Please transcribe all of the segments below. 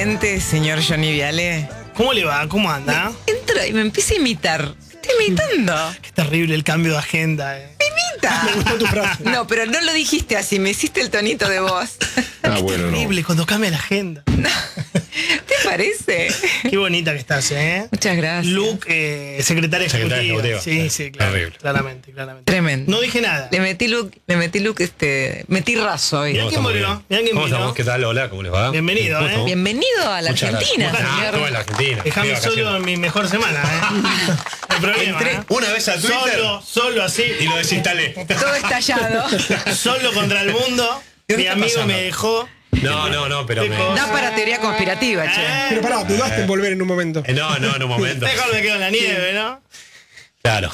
Finalmente, señor Johnny Viale. ¿Cómo le va? ¿Cómo anda? Entra y me empieza a imitar. Estoy imitando. Qué terrible el cambio de agenda, Me imita. Me gustó tu frase. No, pero no lo dijiste así, me hiciste el tonito de voz. Bueno, Terrible cuando cambia la agenda. ¿Te parece? Qué bonita que estás, ¿eh? Muchas gracias. Luke, secretaria ejecutiva. Sí, claro. Terrible. Claramente. Tremendo. No dije nada. Le metí look, metí raso hoy. Mirá quién volvió. Mirá quién ¿Cómo vino. estamos? ¿Qué tal? Hola, ¿cómo les va? Bienvenido, ¿Cómo ¿eh? estamos? Bienvenido a la Muchas Argentina, gracias. señor. Estuve en la Argentina. Déjame Fui de solo vacaciones. en mi mejor semana, ¿eh? No hay problema, Entré ¿eh? una vez a Twitter Solo así. y lo desinstalé. Todo estallado. Solo contra el mundo. ¿Qué Mi está amigo pasando? me dejó. No, pero me... Da para teoría conspirativa, che. Pero pará, dudaste en volver en un momento. No, en un momento. Mejor me quedo en la nieve, ¿no? Claro.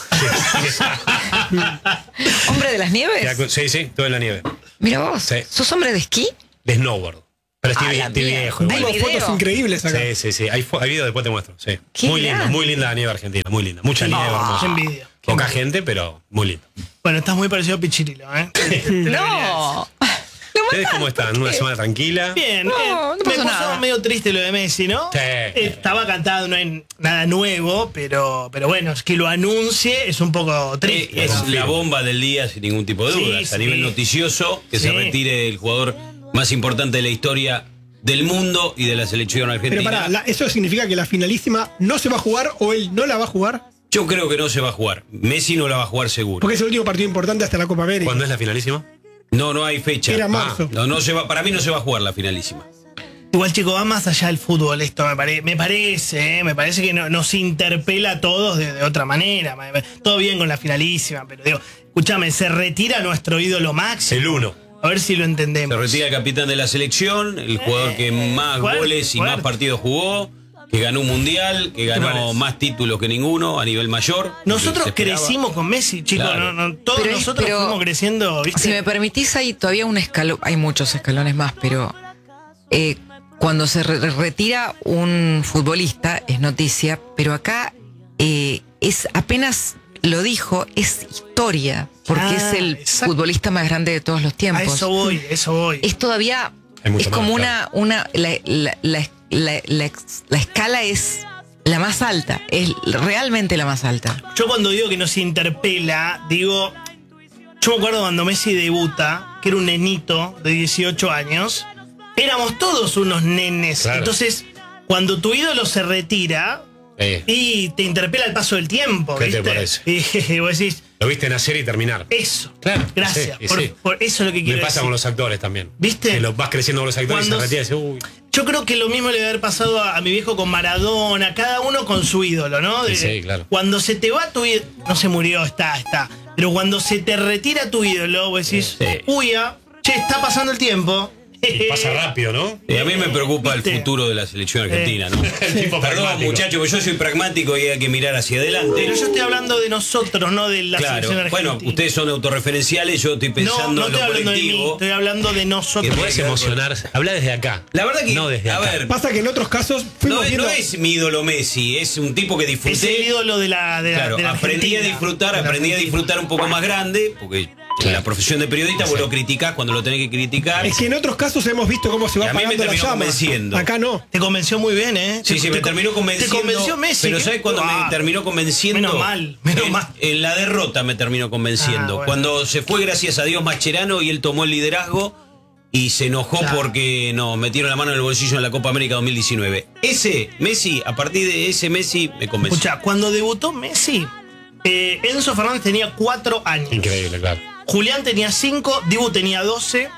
¿Hombre de las nieves? Sí, estuve en la nieve. Mira vos, Sí. ¿sos hombre de esquí? De snowboard. Pero estoy la estoy mierda. viejo. Hay igual. Vimos video. fotos increíbles acá. Sí. Hay video, después te muestro. Sí. Qué Muy linda, grande. muy linda la nieve argentina. Muy linda. Mucha nieve, Qué hermosa. envidia. Poca gente, pero muy lindo. Bueno, estás muy parecido a Pichirilo, ¿eh? No. ¿Ustedes cómo están? ¿Una semana tranquila? Bien, No, bien. no Me pasó puso nada. medio triste lo de Messi, ¿no? Sí. Estaba cantado, no hay nada nuevo, pero bueno, es que lo anuncie es un poco triste. Es ¿no? la bomba del día sin ningún tipo de Sí, dudas. sí. A nivel noticioso, que se Sí. retire el jugador más importante de la historia del mundo y de la selección Pero argentina. pará, ¿eso significa que la finalísima no se va a jugar o él no la va a jugar? Yo creo que no se va a jugar. Messi no la va a jugar seguro. Porque es el último partido importante hasta la Copa América. ¿Cuándo es la finalísima? No hay fecha. Era marzo. No se va, para mí no se va a jugar la finalísima. Igual, chico, va más allá del fútbol esto, me parece que nos interpela a todos de otra manera. Todo bien con la finalísima, pero digo, escúchame, se retira nuestro ídolo máximo. El 1. A ver si lo Se entendemos. retira el capitán de la selección, el jugador que más fuerte, goles y fuerte. más partidos jugó, que ganó un mundial, que ganó parece? más títulos que ninguno a nivel mayor. Nosotros Se esperaba. crecimos con Messi, chicos. Claro. Todos Pero- nosotros pero- fuimos creciendo, ¿viste? Si me permitís, hay todavía un escalón, hay muchos escalones más, pero cuando se retira un futbolista es noticia, pero acá es apenas lo dijo, es historia, porque Ah, es el exacto. futbolista más grande de todos los A tiempos. eso voy. Es todavía, Hay mucho es como más, la escala es la más alta, es realmente la más alta. Yo cuando digo que nos interpela, digo, yo me acuerdo cuando Messi debuta, que era un nenito de 18 años, éramos todos unos nenes. Claro. Entonces, cuando tu ídolo se retira, y te interpela el paso del tiempo, ¿Qué te ¿viste? parece? Y vos decís, Lo viste nacer y terminar. eso. Claro, Gracias. sí, por, sí. por eso es lo que Me quiero pasa decir. con los actores también. ¿Viste? Que los vas creciendo con los actores Cuando y se retira y dices, uy. Yo creo que lo mismo le debe haber pasado a mi viejo con Maradona, cada uno con su ídolo, ¿no? Sí, claro. Cuando se te va tu ídolo, no se murió, está. Pero cuando se te retira tu ídolo, vos decís, Sí. uy, che, está pasando el tiempo. Y pasa rápido, ¿no? Y a mí me preocupa el ¿Viste? futuro de la selección argentina, ¿no? El tipo Perdón, pragmático. muchachos, porque yo soy pragmático y hay que mirar hacia adelante. Pero yo estoy hablando de nosotros, no de la Claro, selección argentina. bueno, ustedes son autorreferenciales, yo estoy pensando no en estoy lo hablando de mí, colectivo. estoy hablando de nosotros. Que Te podés emocionar. Habla desde acá. La verdad que, No desde a acá. ver, Pasa que en otros casos fuimos no viendo... es mi ídolo Messi, es un tipo que Es disfruté. el ídolo de la Claro, de la aprendí a Argentina. disfrutar, De la aprendí a Argentina. disfrutar un poco más grande, porque en la profesión de periodista vos lo criticás cuando lo tenés que criticar. Es que en otros casos hemos visto cómo se Y va a mí me apagando la terminó llama. convenciendo. Acá no. Te convenció muy bien, ¿eh? Sí, me terminó convenciendo. Te convenció Messi. Pero ¿eh? ¿sabes cuándo me terminó convenciendo? Menos mal, menos mal. En la derrota me terminó convenciendo. Ah, bueno. Cuando se fue, gracias a Dios, Mascherano y él tomó el liderazgo y se enojó Claro. porque nos metieron la mano en el bolsillo en la Copa América 2019. Ese Messi, a partir de ese Messi, me convenció. Escucha, cuando debutó Messi, Enzo Fernández tenía 4 años. Increíble, claro. Julián tenía 5, Dibu tenía 12.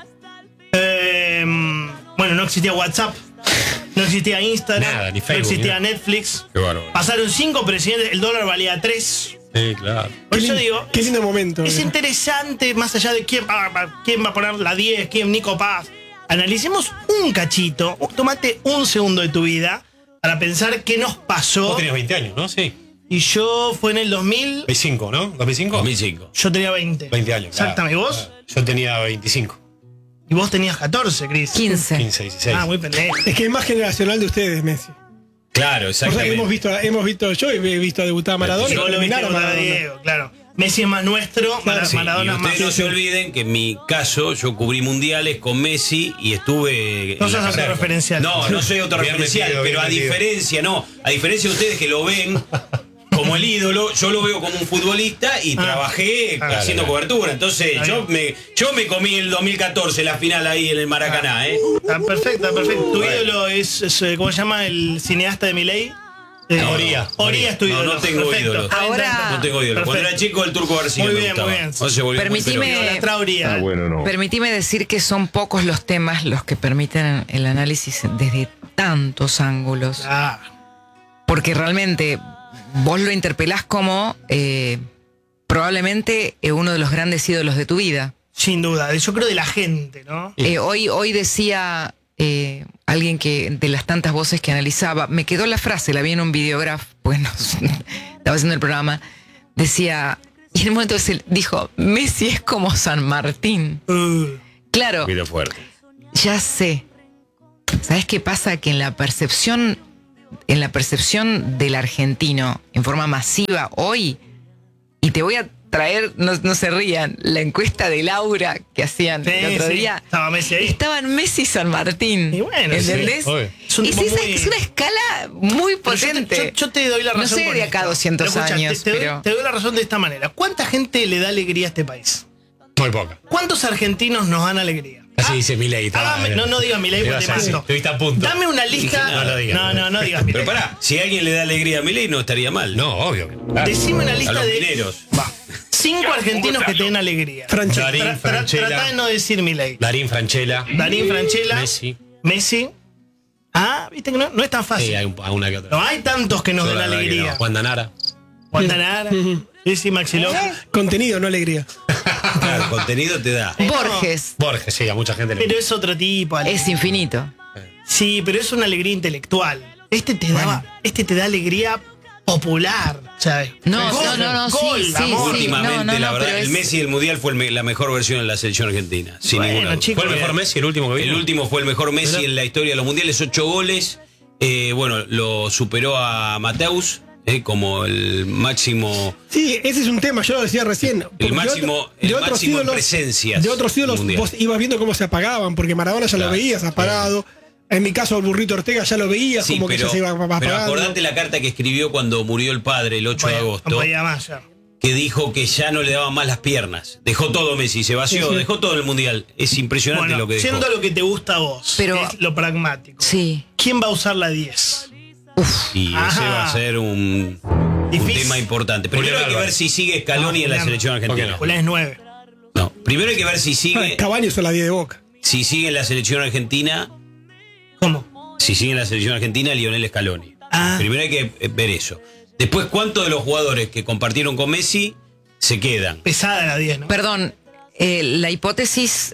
Bueno, no existía WhatsApp, no existía Instagram, Nada, ni no Facebook, existía ni Netflix. Qué bárbaro. Pasaron 5 presidentes, el dólar valía 3. Sí, claro. Por eso digo, Qué lindo momento. es interesante, más allá de quién va a poner la 10, quién Nico Paz. Analicemos un cachito, tómate un segundo de tu vida para pensar qué nos pasó. Vos tenías 20 años, ¿no? Sí. Y yo fue en el 2000, 2005, ¿no? ¿2005? 2005. yo tenía 20. 20 años. claro. Exactamente, ¿y vos? Yo tenía 25. Y vos tenías 14, Cris. 15. 15, 16. Ah, muy pendejo. Es que es más generacional de ustedes, Messi. Claro, O sea, exactamente. hemos visto, yo he visto debutar a Maradona Y y vos lo viste terminar a contra Maradona. Diego, claro. Messi es más nuestro, Sí, y Maradona es más. ustedes no se olviden que en mi caso yo cubrí mundiales con Messi y estuve. No en la sos carrera. autorreferencial. No soy autorreferencial, Bien metido, pero bien a diferencia de ustedes que lo ven como el ídolo, yo lo veo como un futbolista y trabajé haciendo cobertura. Entonces yo me comí el 2014 la final ahí en el Maracaná, ¿eh? Está perfecto, está perfecto. Tu ídolo es, ¿cómo se llama el cineasta de Milei? Oría. Oría es tu ídolo. No tengo Perfecto. ídolo. Ahora- No tengo ídolo. Cuando Perfecto. era chico el Turco García Muy me bien, gustaba. muy bien. Entonces se volvió muy Permitime- peronista. Idolatra a Oría. Permitime decir que son pocos los temas los que permiten el análisis desde tantos ángulos. Ah, Porque realmente vos lo interpelás como probablemente uno de los grandes ídolos de tu vida. sin duda. Yo creo de la gente, ¿no? Hoy decía alguien que de las tantas voces que analizaba, me quedó la frase, la vi en un videógrafo, bueno, estaba haciendo el programa, decía, y en un momento dijo, Messi es como San Martín. Claro, Mira fuerte. ya sé. ¿Sabes qué pasa? Que en la percepción del argentino en forma masiva hoy, y te voy a traer, no se rían, la encuesta de Laura que hacían el otro día. Estaba Messi ahí. Estaban Messi y San Martín. Y bueno, ¿entendés? sí, obvio. Es un tipo muy- es una escala muy Pero potente. yo te doy la razón. No sé con de esto. acá a 200 Pero escucha, años, te doy- pero... te doy la razón de esta manera. ¿Cuánta gente le da alegría a este país? Muy poca. ¿Cuántos argentinos nos dan alegría? Así dice Milei. No digas Milei porque te mato. Estuviste a punto. Dame una lista. No lo digas. No digas Milei. Pero pará, si a alguien le da alegría a Milei no estaría mal. No, obvio. Claro. Decime una A lista los de mineros. 5 argentinos que te den alegría. Franchella. Darín, Franchella. Trata de no decir Milei. Darín, Franchella. Darín, Franchella, Messi. Ah, viste que no es tan fácil. Sí, hay una que otra. No hay tantos que nos Yo den la verdad que alegría. no. Juan Danara. Juan Danara. Sí, Maxi López. Contenido, no alegría. Claro, contenido te da. Borges Borges, sí, a mucha gente le Pero es otro tipo. Ale. es infinito. Sí, pero es una alegría intelectual. Este te da alegría popular. ¿Sabes? No, Gol, no, gol, sí, amor. sí, Últimamente, no, la verdad, pero el es- Messi del Mundial fue la mejor versión de la selección argentina. Sin Bueno, ninguna duda. chicos, ¿Fue el mejor Messi, el último que vino? El último fue el mejor Messi en la historia de los mundiales, 8 goles. Bueno, lo superó a Mateus como el máximo. Sí, ese es un tema, yo lo decía recién. Porque El máximo en presencias De otros ídolos mundial. vos ibas viendo cómo se apagaban, porque Maradona ya Claro, lo veías apagado. En mi caso, el Burrito Ortega ya lo veías Sí, como que pero, ya se iba pero apagando. acordate la carta que escribió cuando murió el padre el 8 de No agosto, podía más ya. que dijo que ya no le daban más las piernas. Dejó todo Messi, se vació, Sí, sí. dejó todo el mundial. Es impresionante Bueno, lo que dejó. siendo lo que te gusta a vos, Pero- es lo pragmático. Sí. ¿Quién va a usar la 10? Y ese Ajá. va a ser un Difícil. tema importante. Primero hay que ver si sigue Scaloni en la Julián. selección argentina. ¿Por qué Julián es 9. No, primero hay que ver si sigue, Cavani usó la 10 de Boca. si sigue en la selección argentina, ¿Cómo? si sigue en la selección argentina Lionel Scaloni. Ah. Primero hay que ver eso. Después, ¿cuántos de los jugadores que compartieron con Messi se quedan? Pesada la 10, ¿no? Perdón, la hipótesis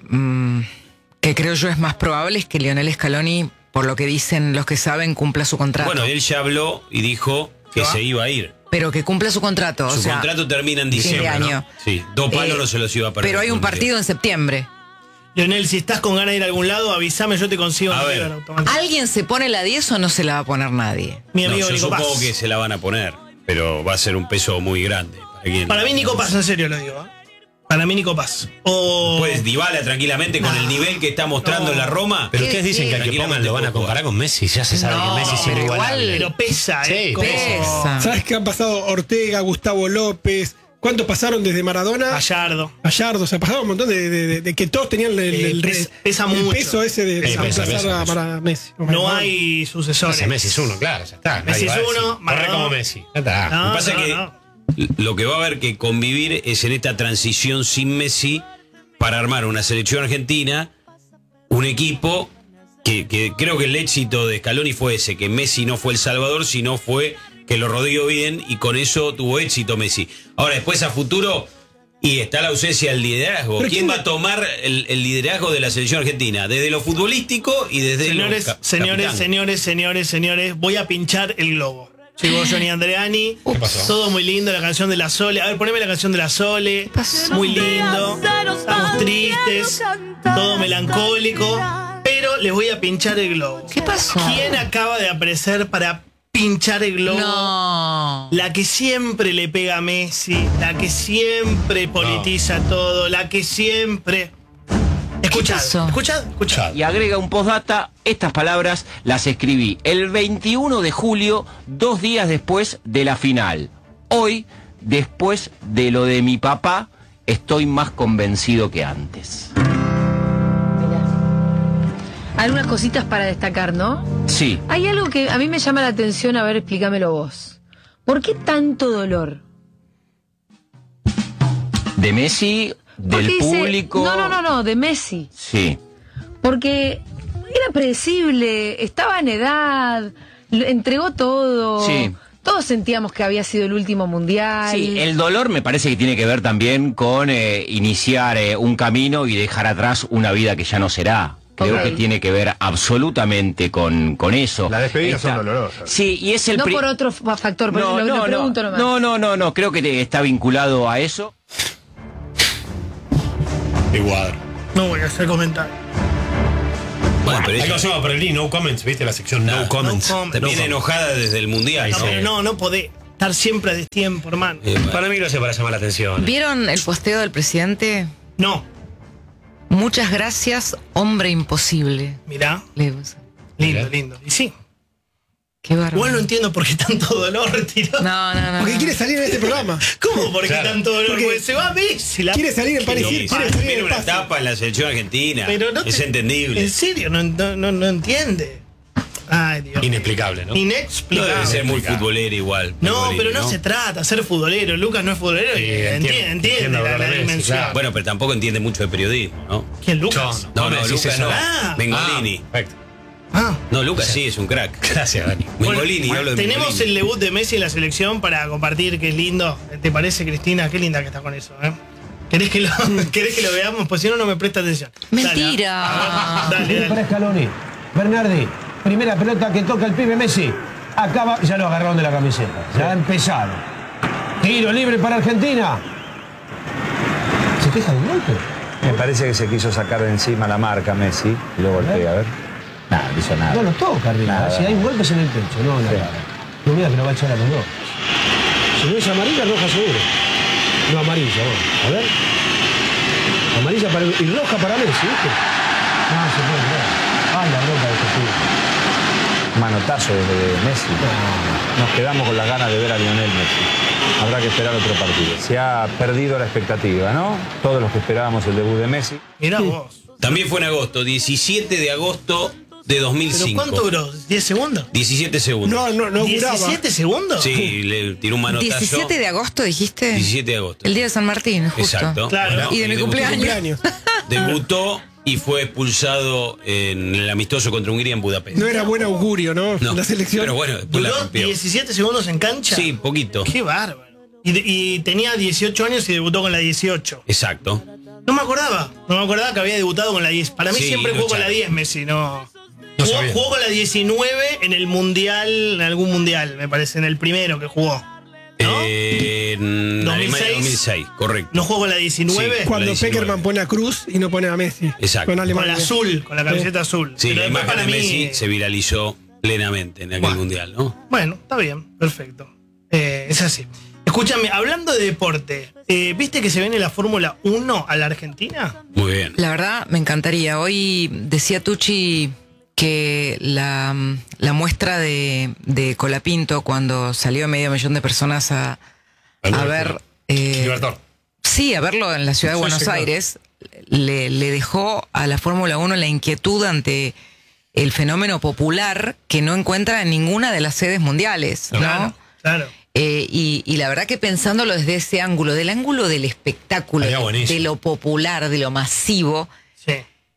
que creo yo es más probable es que Lionel Scaloni, por lo que dicen los que saben, cumpla su contrato. Bueno, él ya habló y dijo que ¿Se va? se iba a ir. Pero que cumpla su contrato. Su o sea, contrato termina en fin de diciembre, ¿no? año. Sí, 2 palos no se los iba a perder. Pero hay un partido en septiembre. Lionel, si estás con ganas de ir a algún lado, avisame, yo te consigo A un ver. libro en automático. ¿Alguien se pone la 10 o no se la va a poner nadie? Mi No, amigo yo Nico Paz. supongo que se la van a poner, pero va a ser un peso muy grande. Para mí Nico Paz, en serio lo digo. Para mí Nico Paz. O... Pues Dybala tranquilamente con el nivel que está mostrando en la Roma. Pero ustedes dicen que al que Tranquilamente pongan lo van a puedo comparar con Messi. Ya se sabe No, que Messi es pero inigualable. igual- Pero pesa, ¿eh? Sí, Como- pesa. ¿Sabes qué han pasado? Ortega, Gustavo López. ¿Cuántos pasaron desde Maradona? Gallardo. Gallardo, o sea, pasaba un montón de que todos tenían Pesa el mucho. peso ese de Sí, pesa, reemplazar pesa. para Messi. No hay sucesores. Ese Messi es uno, claro, ya está. Messi Nadie va a es decir, uno, corre Maradona. como Messi. Ya está. No, Lo que pasa es que no. lo que va a haber que convivir es en esta transición sin Messi para armar una selección argentina, un equipo que creo que el éxito de Scaloni fue ese, que Messi no fue el salvador, sino fue que lo rodeó bien y con eso tuvo éxito Messi. Ahora, después a futuro, y está la ausencia del liderazgo. Pero ¿Quién ¿quién va a tomar el liderazgo de la selección argentina? Desde lo futbolístico y desde Señores, lo señores, voy a pinchar el globo. Llegó Johnny Andreani. ¿Qué pasó? Todo muy lindo, la canción de la Sole. A ver, poneme la canción de la Sole. pasó? Muy lindo. Estamos tristes. Todo melancólico. Pero les voy a pinchar el globo. ¿Qué pasó? ¿Quién acaba de aparecer para pinchar el globo. No. La que siempre le pega a Messi, la que siempre politiza todo, la que siempre... Escuchad, pasó? escuchad. Y agrega un postdata, estas palabras las escribí el 21 de julio, 2 días después de la final. Hoy, después de lo de mi papá, estoy más convencido que antes. Mirá. Algunas cositas para destacar, ¿no? Sí, Hay algo que a mí me llama la atención, a ver, explícamelo vos. ¿Por qué tanto dolor? de Messi, Porque del dice- público. No, de Messi. Sí. Porque era predecible, estaba en edad, entregó todo. Sí. Todos sentíamos que había sido el último mundial. Sí, el dolor me parece que tiene que ver también con iniciar un camino y dejar atrás una vida que ya no será. Creo Ok. que tiene que ver absolutamente con eso. Las despedidas son Está- dolorosas. Sí, y es el No por otro factor, pero lo pregunto nomás. no, creo que está vinculado a eso. Igual. No voy a hacer comentarios. Bueno, pero Hay ella que se llama por el link, no comments, ¿viste? La sección no comments. No comments. viene enojada desde el mundial. No, pero no podés estar siempre a destiempo, hermano. Para mí lo hace para llamar la atención. ¿Vieron el posteo del presidente? No, Muchas gracias, hombre imposible. mirá, Le puse. lindo. Y sí, Qué bárbaro. igual no entiendo por qué tanto dolor tiró. No. Porque quiere salir en este programa. ¿Cómo por qué Claro. tanto dolor? Porque Porque se va a Messi. Quiere salir en París. Sí, Quiere sí, salir viene en una Paz. etapa en la selección argentina. Pero no es te- entendible. En serio, no entiende. Ay, Dios. Inexplicable, ¿no? No Inexplicable. debe ser muy Explicado. futbolero igual. No, Mengolini, pero no se trata de ser futbolero. Lucas no es futbolero y entiende entiendo la lo de Messi, dimensión. claro. Bueno, pero tampoco entiende mucho de periodismo, ¿no? ¿Quién, Lucas? No, me decís Lucas eso. no. Ah. Mengolini. Perfecto. Ah. No, Lucas sí es un crack. Gracias, Dani. Mengolini, Bueno, hablo de tenemos Mengolini. el debut de Messi en la selección para compartir, que es lindo. ¿Te parece, Cristina? Qué linda que está con eso, ¿eh? ¿Querés que lo veamos? Pues si no, no me presta atención. Mentira. Dale. Para Scaloni, Bernardi, primera pelota que toca el pibe Messi. Acaba, ya lo agarraron de la camiseta. Ya empezaron. Tiro libre para Argentina. ¿Se queja de un golpe? Me parece que se quiso sacar de encima la marca Messi y lo golpea, a ver. Nada, no hizo nada. No lo toca arriba. Nada. Si hay un golpe es en el pecho, no en la cara. No mira que lo va a echar a los dos. Si no es amarilla, roja seguro. No, amarilla, vamos. A ver. Amarilla para y roja para Messi, ¿viste? No, se puede creer. Ay, la bronca de este tío. Manotazo de Messi. Nos quedamos con las ganas de ver a Lionel Messi. Habrá que esperar otro partido. Se ha perdido la expectativa, ¿no? Todos los que esperábamos el debut de Messi. Mirá vos. También fue en agosto, 17 de agosto de ¿Pero 2005. cuánto duró? ¿10 segundos? 17 segundos. No duraba. ¿17 segundos? Sí, le tiró un manotazo. 17 de agosto dijiste. 17 de agosto. El día de San Martín, justo. Exacto. Claro. Y de mi debutó. cumpleaños. Debutó y fue expulsado en el amistoso contra Hungría en Budapest. No era buen augurio, ¿no? No, La selección. pero bueno, después la ¿Duró rompió. 17 segundos en cancha? Sí, poquito. Qué bárbaro. Y tenía 18 años y debutó con la 18. Exacto. No me acordaba que había debutado con la 10. Para mí Sí, siempre lo jugó con la echaron. 10 Messi, no. No Jugó, sabía. jugó con la 19 en el mundial, en algún mundial, me parece, en el primero que jugó. ¿No? En 2006. Alemania 2006, correcto. ¿No jugó con la 19? Sí. Cuando la 19. Peckerman pone a Cruz y no pone a Messi. Exacto. Con Con Alemania. la azul, con la camiseta azul. Sí, Pero la después imagen para de mí- Messi se viralizó plenamente en aquel Bueno. mundial, ¿no? Bueno, está bien, perfecto. Es así. Escúchame, hablando de deporte, ¿viste que se viene la Fórmula 1 a la Argentina? Muy bien. La verdad, me encantaría. Hoy decía Tucci que la muestra de Colapinto, cuando salió 500.000 de personas a ver. Libertador. Sí, a verlo en la ciudad de Sí, Buenos sí, claro. Aires, le dejó a la Fórmula 1 la inquietud ante el fenómeno popular que no encuentra en ninguna de las sedes mundiales, ¿no? Claro. Y la verdad que pensándolo desde ese ángulo, del ángulo del espectáculo, Estaría buenísimo. de lo popular, de lo masivo, Sí.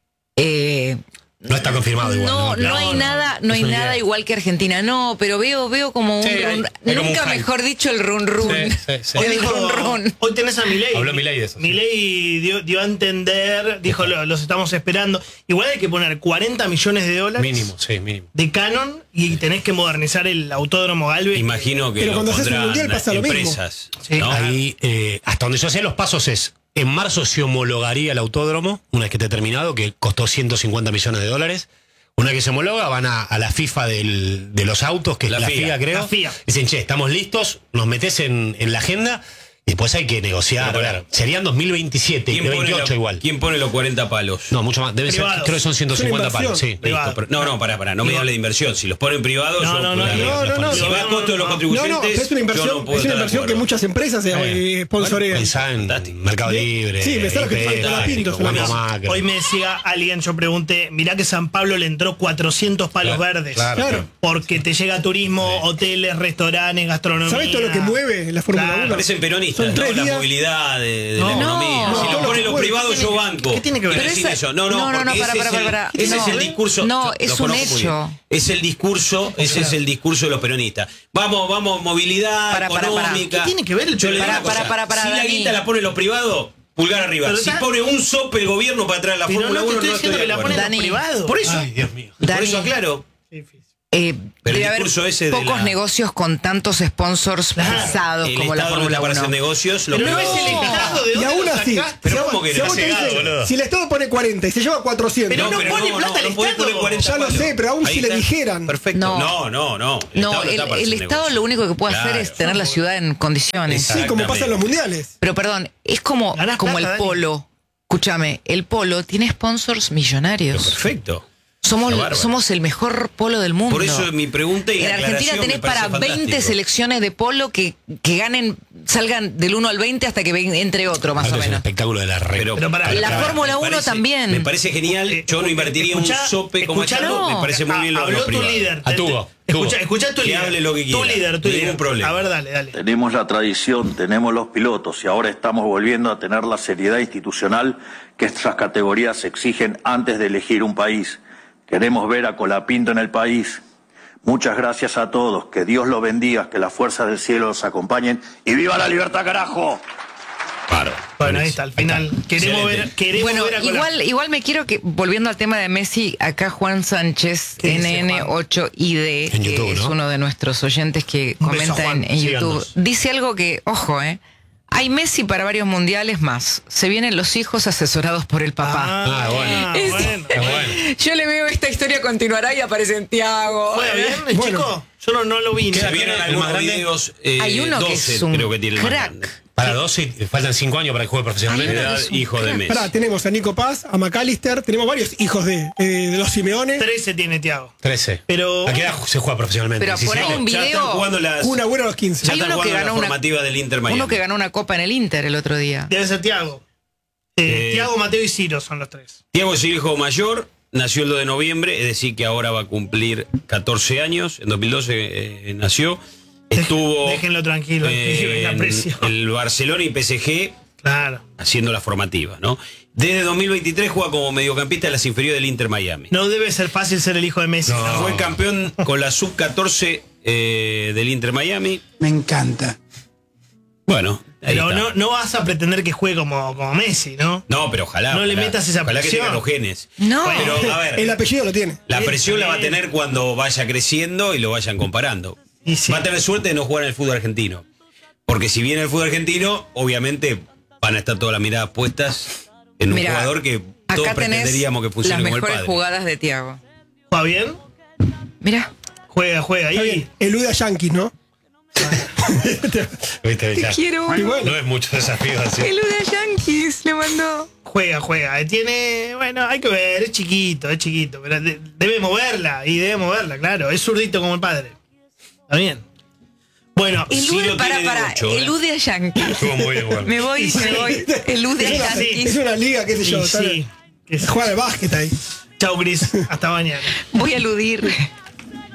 No está confirmado igual. no hay nada, no hay Es una nada idea. igual que Argentina, no, pero veo como un Sí, hay run, como un nunca hype. mejor dicho el run run. Sí. Hoy, El run run. hoy tenés a Milei. Habló Milei de eso, sí. Milei dio a entender, dijo, los estamos esperando. Igual hay que poner 40 millones de dólares Mínimo, sí, mínimo. de canon y tenés que modernizar el autódromo Galvez. Imagino que Pero lo cuando haces un pondrán mundial pasa lo mismo. empresas, Sí. ¿no? Ahí, hasta donde yo sé, los pasos es: en marzo se homologaría el autódromo, una vez que esté terminado, que costó 150 millones de dólares. Una que se homologa, van a la FIFA de los autos, que es la FIA, creo. La FIA. Dicen, che, estamos listos, nos metés en la agenda y después hay que negociar. Pero, Claro. Serían 2027 y 28 igual. ¿Quién pone los 40 palos? No, mucho más. Debe ser, Privados. creo que son 150 Es una palos. Sí. inversión. Privado. Listo, pero- no, pará, no me hable de inversión. Si los ponen privados, No, yo no, no, no, si no, va a costo de los No, contribuyentes, pero es una inversión, yo no puedo es una estar de inversión que acuerdo. muchas empresas sponsorean. Pensá en Fantástico. Mercado Libre. Sí, pensá lo que IPF, falta, la Pinto, Banco solamente. Macro. Hoy me decía alguien, yo pregunté, mirá que San Pablo le entró 400 palos Claro, verdes. claro. Porque te llega turismo, hoteles, restaurantes, gastronomía. ¿Sabes todo lo que mueve la Fórmula Claro. 1? Parecen peronistas, Son ¿no? 3 La días. movilidad de No, la economía. no, si lo no, ponen no, los ¿qué privados, tiene yo que- banco. qué tiene que ver? Pero Pero decir esa- eso. No, no, porque para, ese es no. el discurso. No, yo es lo un conozco muy hecho. bien. Es el discurso, ese es el discurso de los peronistas. Vamos, movilidad Para. económica. ¿Qué tiene que ver el Yo le digo Para, una cosa, para, si la Dani. guita la pone los privados, pulgar arriba. Pero Si está- pone un sope el gobierno para traer la Pero Fórmula no te 1, estoy no diciendo estoy que de la acuerdo. ponen los Dani. privados. Por eso. Ay, Dios mío. Por Dani, eso aclaro. Pero debe el haber discurso ese de pocos la- negocios con tantos sponsors pesados El como la Estado no Fórmula está para 1. hacer negocios. Lo Pero no primero- es el Estado, ¿de Y dónde aún lo así, sacaste? Pero si a ¿cómo vos- que si a está vos te cegado, dicen, boludo? si el Estado pone 40 y se lleva 400, Pero no pone plata el podés Estado. poner 40 Ya lo palos. sé, pero aún Ahí si le está. dijeran. Perfecto. No. No. No, Estado está para el hacer Estado negocios. lo único que puede hacer Claro. es tener la ciudad en condiciones. Sí, como pasa en los mundiales. Pero perdón, es como Ganás el plata, Dani. polo. Escúchame, el polo tiene sponsors millonarios. Perfecto. Somos, Está bárbaro. somos el mejor polo del mundo. Por eso mi pregunta y En la Argentina aclaración tenés me parece para 20 fantástico. selecciones de polo que ganen, salgan del 1 al 20 hasta que entre otro, más o Es un menos. espectáculo de la red. Pero pará, La pará, Fórmula me 1 parece- también. Me parece genial. Yo no invertiría un sope como escuchalo. Machado. Me parece muy bien lo Habló tu privado. líder. A Tubo. Escucha tu Que líder. hable lo que quiera. Tu líder, tu Ningún líder. problema. A ver, dale. Tenemos la tradición, tenemos los pilotos y ahora estamos volviendo a tener la seriedad institucional que estas categorías exigen antes de elegir un país. Queremos ver a Colapinto en el país. Muchas gracias a todos, que Dios los bendiga, que las fuerzas del cielo los acompañen y ¡viva la libertad, carajo! Bueno, ahí está, al final. Queremos ver, Bueno, ver a Colapinto. igual me quiero que, volviendo al tema de Messi, acá Juan Sánchez, ¿Qué dice NN8ID, En que YouTube, es ¿no? uno de nuestros oyentes que Un beso, comenta Juan. en YouTube, Síganos. dice algo que, ojo, hay Messi para varios mundiales más. Se vienen los hijos asesorados por el papá. Ah, bueno. Es- bueno. Es bueno. Yo le veo esta historia continuará y aparece en Tiago. ¿Fue bien el Bueno. chico? Yo no lo vi. Se ni- vienen el algunos más grande? videos. Hay uno 12, que es un creo que tiene el más crack. grande. Para 12, faltan 5 años para que juegue profesionalmente. Hay uno Edad, que es un hijo de crack. Messi. Pará, tenemos a Nico Paz, a McAllister, tenemos varios hijos de los Simeone. 13 tiene Tiago. 13. Pero- ¿A qué edad se juega profesionalmente? Pero por ahí 16. un Ya video- están jugando las. Una buena a los 15. Ya Hay están uno que jugando ganó la una- formativa del Inter Miami. Uno que ganó una copa en el Inter el otro día. Debe ser Tiago. Tiago, Mateo y Ciro son los tres. Tiago es el hijo mayor, nació el 2 de noviembre, es decir, que ahora va a cumplir 14 años. En 2012 nació. Estuvo Déjenlo tranquilo. La en presión. el Barcelona y PSG Claro. haciendo la formativa, ¿no? Desde 2023 juega como mediocampista en las inferiores del Inter Miami. No debe ser fácil ser el hijo de Messi. ¿no? Fue campeón con la sub-14 del Inter Miami. Me encanta. Bueno, ahí Pero está. no vas a pretender que juegue como Messi, ¿no? No, pero ojalá. No le ojalá. metas esa Ojalá que presión. tenga los genes. No. Pero, a ver, El apellido lo tiene. la Bien, presión la va a bien. tener cuando vaya creciendo y lo vayan comparando. Y sí. Va a tener suerte de no jugar en el fútbol argentino. Porque si viene el fútbol argentino, obviamente van a estar todas las miradas puestas en un Mira, jugador que todos acá tenés pretenderíamos que las funcione como el mejores padre. jugadas de Tiago. ¿Juega bien? Mira. Juega. Está Ahí. bien. Elude a Yankees, ¿no? ¿Viste? Ya. Quiero Y bueno, No es mucho desafío así. Elude a Yankees, le mandó. Juega. Tiene, bueno, hay que ver, es chiquito. Pero debe moverla, claro. Es zurdito como el padre. Está bien. Bueno, Elude, Ciro tiene de ocho, ¿eh? elude a Yankees. Estuvo muy bien, bueno. Me voy. Elude a es una, Yankees. es una liga, qué sé yo. sí. Juega de básquet ahí. Chau, Cris. Hasta mañana. Voy a eludir.